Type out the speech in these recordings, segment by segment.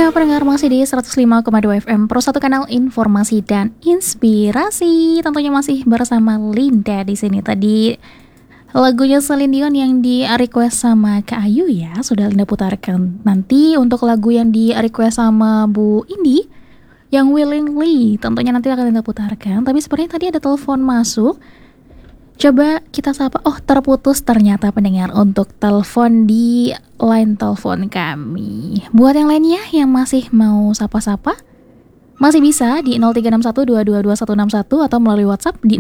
Ya, pendengar masih di 105,2 FM Pro 1 kanal informasi dan inspirasi. Tentunya masih bersama Linda di sini. Tadi lagunya Celine Dion yang di request sama Kak Ayu ya, sudah Linda putarkan. Nanti untuk lagu yang di request sama Bu Indi yang Willingly, tentunya nanti akan Linda putarkan. Tapi sepertinya tadi ada telepon masuk. Coba kita sapa. Oh, terputus ternyata pendengar untuk telepon di line telepon kami. Buat yang lainnya yang masih mau sapa-sapa, masih bisa di 0361222161 atau melalui WhatsApp di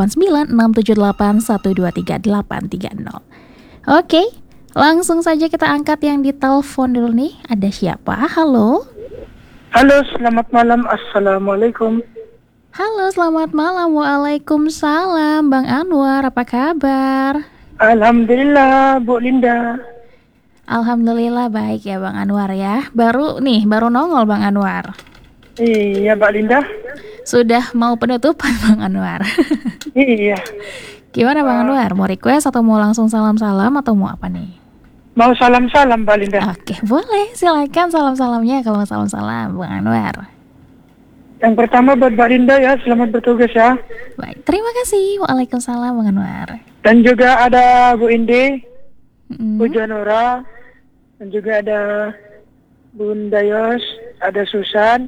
089678123830. Oke, langsung saja kita angkat yang di telepon dulu nih. Ada siapa? Halo. Halo, selamat malam. Assalamualaikum. Halo, selamat malam. Waalaikumsalam, Bang Anwar. Apa kabar? Alhamdulillah, Bu Linda. Alhamdulillah baik ya Bang Anwar ya. Baru nongol Bang Anwar. Iya, Mbak Linda. Sudah mau penutupan Bang Anwar. Iya. Gimana Bang Anwar? Mau request atau mau langsung salam-salam atau mau apa nih? Mau salam-salam, Mbak Linda. Oke, boleh. Silakan salam-salamnya kalau mau salam-salam Bang Anwar. Yang pertama buat Mbak Linda ya, selamat bertugas ya. Baik, terima kasih. Waalaikumsalam Bang Anwar. Dan juga ada Bu Indi, Bu Janura, dan juga ada Bunda Yos, ada Susan,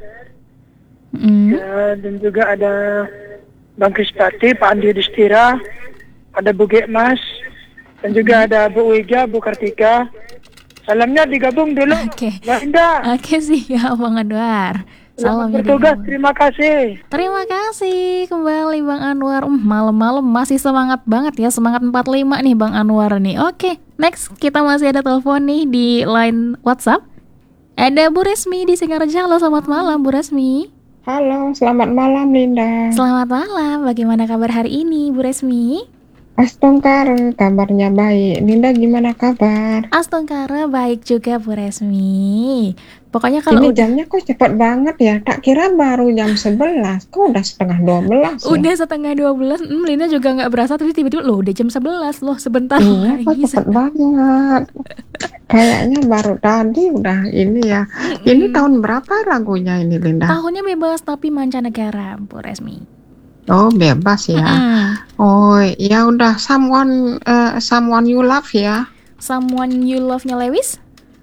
ya, dan juga ada Bang Krispati, Pak Andi Distira, ada Bu Gekmas, dan juga ada Bu Wiga, Bu Kartika. Salamnya digabung dulu, Mbak Linda. Oke siap Bang Anwar. Selamat bertugas, terima kasih. Terima kasih kembali Bang Anwar. Malam-malam masih semangat banget ya, semangat 45 nih Bang Anwar nih. Oke, next kita masih ada telepon nih di line WhatsApp. Ada Bu Resmi di Singaraja. Halo, selamat malam Bu Resmi. Halo, selamat malam Linda. Selamat malam, bagaimana kabar hari ini Bu Resmi? Astongkar, kabarnya baik. Linda gimana kabar? Astongkar baik juga Bu Resmi. Pokoknya kalau ini jamnya kok cepet banget ya. Tak kira baru jam 11. Kok udah setengah 12 ya? Udah setengah 12. Linda juga gak berasa, tapi tiba-tiba loh udah jam 11 loh, sebentar iya, lagi. kok cepet banget. Kayaknya baru tadi udah ini ya. Ini tahun berapa lagunya ini Linda? Tahunnya bebas tapi mancanegara Bu Resmi. Oh, bebas ya. Oh, ya udah someone you love ya. Someone you love-nya Lewis?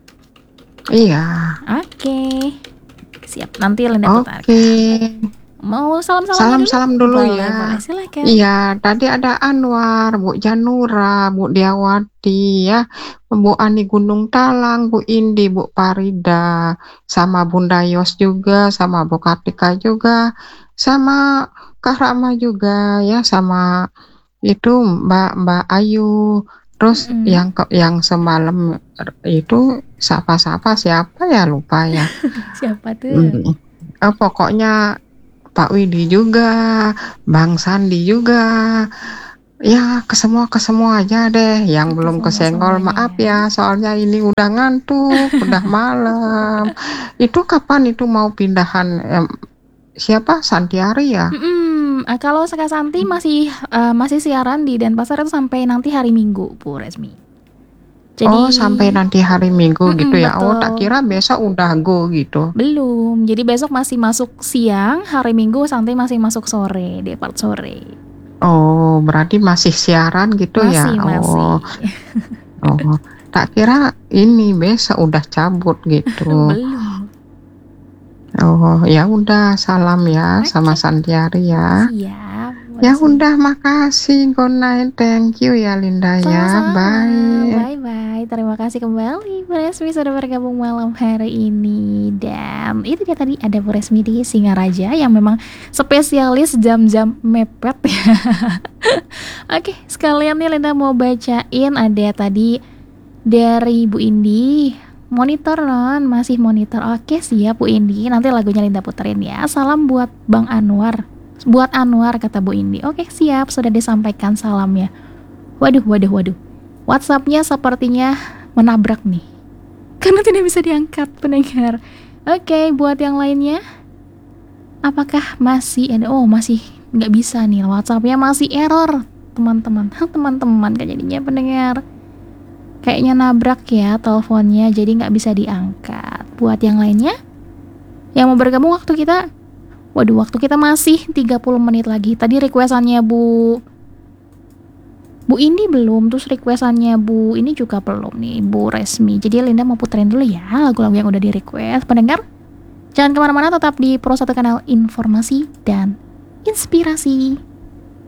Iya. Oke. Siap, nanti Linda putarkan. Mau salam-salam dulu ya. Boleh, silakan. Iya, tadi ada Anwar, Bu Janura, Bu Diawati ya, Bu Ani Gunung Talang, Bu Indi, Bu Parida, sama Bunda Yos juga, sama Bu Kartika juga, sama Kak Rama juga ya, sama itu Mbak Ayu. Terus yang semalam itu siapa ya, lupa ya. Siapa tuh? Pokoknya Pak Widi juga, Bang Sandi juga. Ya, ke semua aja deh. Yang belum kesenggol maaf ya, soalnya ini udah ngantuk, udah malam. Itu kapan itu mau pindahan siapa? Santiari ya? Kalau Seka Santi masih siaran di Denpasar itu sampai nanti hari Minggu, Bu Resmi. Jadi, sampai nanti hari Minggu gitu ya. Betul. Oh, tak kira besok udah go gitu. Belum. Jadi besok masih masuk siang, hari Minggu Santi masih masuk sore, di part sore. Oh, berarti masih siaran gitu ya? Masih. Oh, tak kira ini besok udah cabut gitu. Belum. Oh, ya udah, salam ya sama Santiari ya. Siap. Ya udah, makasih. Good night. Thank you ya Linda ya. Bye. Bye. Terima kasih kembali Bu Resmi sudah bergabung malam hari ini. Dan itu dia tadi ada Bu Resmi di Singaraja yang memang spesialis jam-jam mepet ya. Oke, sekalian nih Linda mau bacain ada tadi dari Bu Indi. Monitor masih monitor. Oke siap Bu Indi, nanti lagunya Linda puterin ya. Salam buat Bang Anwar. Buat Anwar kata Bu Indi. Oke siap, sudah disampaikan salamnya. Waduh. WhatsAppnya sepertinya menabrak nih, karena tidak bisa diangkat pendengar. Oke, buat yang lainnya, apakah masih ada? Oh, masih nggak bisa nih, WhatsAppnya masih error teman-teman kan jadinya pendengar. Kayaknya nabrak ya teleponnya, jadi nggak bisa diangkat. Buat yang lainnya, Yang mau bergabung waktu kita masih 30 menit lagi. Tadi requestannya Bu Indi belum, terus requestannya Bu ini juga belum nih, Bu Resmi. Jadi Linda mau puterin dulu ya lagu-lagu yang udah di request. Pendengar, jangan kemana-mana, tetap di Pro 1 Kanal Informasi dan Inspirasi.